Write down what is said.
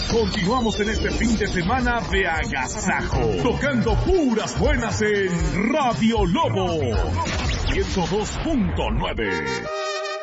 Continuamos en este fin de semana de agasajo, tocando puras buenas en Radio Lobo 102.9.